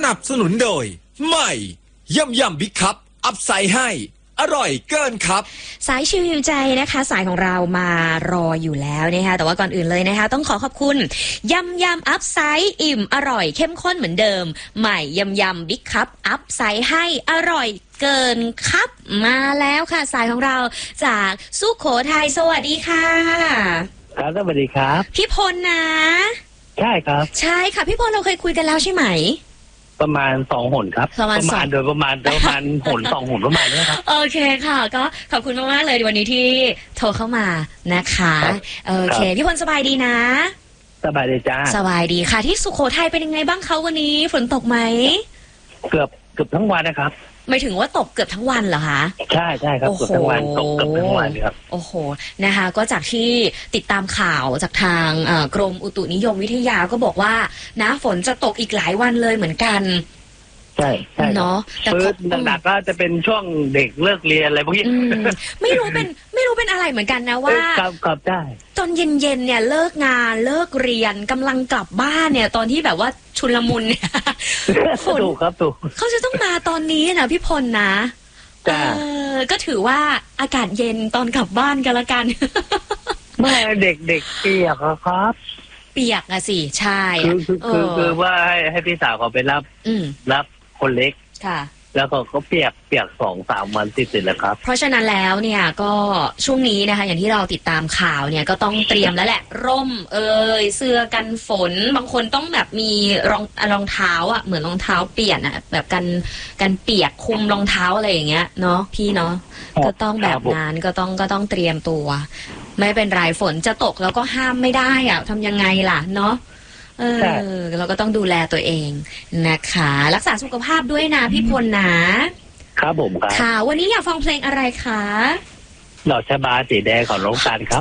นับสนุนโดยใหม่ย่ำบิ๊กคัพอัพไซด์ให้อร่อยเกินครับสายชิวหิวใจนะคะสายของเรามารออยู่แล้วนะคะแต่ว่าก่อนอื่นเลยนะคะต้องขอขอบคุณยำอัพไซด์อิ่มอร่อยเข้มข้นเหมือนเดิมใหม่ยำบิ๊กคัพอัพไซด์ให้อร่อยเกินครับมาแล้วค่ะสายของเราจากสุโขทัยสวัสดีค่ะครับสวัสดีครับพี่พลนะใช่ครับใช่ค่ะพี่พลเราเคยคุยกันแล้วใช่ไหมประมาณ2 หนครับประมาณหน2 หนประมาณประมาณนี้ครับโอเคค่ะก็ขอบคุณมากๆเลยวันนี้ที่โทรเข้ามานะคะโอเคพี่พลสบายดีนะสบายดีจ้าสบายดีค่ะที่สุโขทัยเป็นยังไงบ้างคะวันนี้ฝนตกไหมเกือบทั้งวันนะครับหมายถึงว่าตกเกือบทั้งวันเหรอคะใช่ครับเกือบทั้งวันตกเกือบทั้งวันครับโอ้โหนะคะก็จากที่ติดตามข่าวจากทางกรมอุตุนิยมวิทยาก็บอกว่านะฝนจะตกอีกหลายวันเลยเหมือนกันใช่เนาะแต่หนักๆก็จะเป็นช่วงเด็กเลิกเรียนอะไรพวกนี้ไม่รู้เป็นอะไรเหมือนกันนะว่าครับได้ตอนเย็นๆเนี่ยเลิกงานเลิกเรียนกำลังกลับบ้านเนี่ยตอนที่แบบว่าชุลมุนเนี่ยฝนถูกเขาจะต้องมาตอนนี้นะพี่พลนะก็ถือว่าอากาศเย็นตอนกลับบ้านกันละกันไม่เด็กเปียกครับเปียกอะสิใช่คือว่าให้พี่สาวเขาไปรับคนเล็กค่ะแล้วก็เปียก2-3 วันติดแล้วครับเพราะฉะนั้นแล้วเนี่ยก็ช่วงนี้นะคะอย่างที่เราติดตามข่าวเนี่ยก็ต้องเตรียมแล้วแหละร่มเสื้อกันฝนบางคนต้องแบบมีรองเท้าอ่ะเหมือนรองเท้าเปียกอ่ะแบบกันเปียกคุมรองเท้าอะไรอย่างเงี้ยเนาะพี่เนาะก็ต้องแบบนั้นก็ต้องเตรียมตัวไม่เป็นไรฝนจะตกแล้วก็ห้ามไม่ได้อ่ะทำยังไงล่ะเนาะเราก็ต้องดูแลตัวเองนะคะรักษาสุขภาพด้วยนะพี่พลนะครับผมครับค่ะวันนี้อยากฟังเพลงอะไรคะดอกชบาสีแดงของน้องกันครับ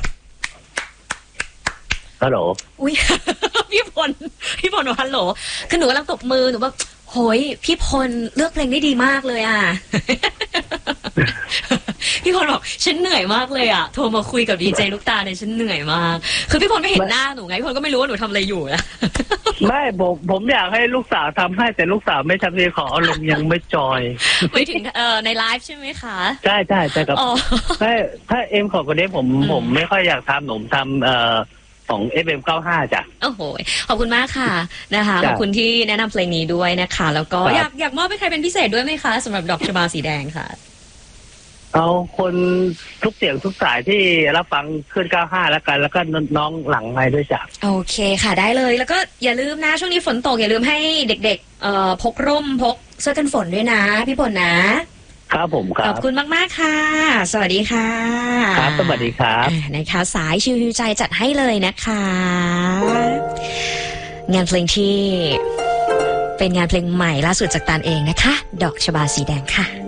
ฮัลโหลอุ้ยพี่พลบอกฮัลโหลคือหนูกำลังตบมือหนูแบบโหยพี่พลเลือกเพลงได้ดีมากเลยอ่ะพี่พลบอกฉันเหนื่อยมากเลยอ่ะโทรมาคุยกับดีเจลูกตาเนี่ยฉันเหนื่อยมากคือพี่พลไม่เห็นหน้าหนูไงพี่พลก็ไม่รู้ว่าหนูทำอะไรอยู่นะไม่ผมอยากให้ลูกสาวทำให้แต่ลูกสาวไม่ทำเลยขออารมณ์ยังไม่จอยไปถึงในไลฟ์ใช่ไหมคะใช่ครับถ้าเอ็มขอคนนี้ผมไม่ค่อยอยากทำผมทำของ FM95 จ้ะโอ้โหขอบคุณมากค่ะนะคะขอบคุณที่แนะนำเพลงนี้ด้วยนะคะแล้วก็อยากมอบให้ใครเป็นพิเศษด้วยไหมคะสำหรับดอกชบาสีแดงค่ะเอาคนทุกเสียงทุกสายที่รับฟังขึ้น95แล้วกันแล้วก็น้องหลังไมค์ด้วยจ้ะโอเคค่ะได้เลยแล้วก็อย่าลืมนะช่วงนี้ฝนตกอย่าลืมให้เด็กๆพกร่มพกเสื้อกันฝนด้วยนะพี่พลนะครับผมครับขอบคุณมากๆค่ะสวัสดีค่ะครับสวัสดีครับนะคะสายชิวใจจัดให้เลยนะคะงานเพลงที่เป็นงานเพลงใหม่ล่าสุดจากตาลเองนะคะดอกชบาสีแดงค่ะ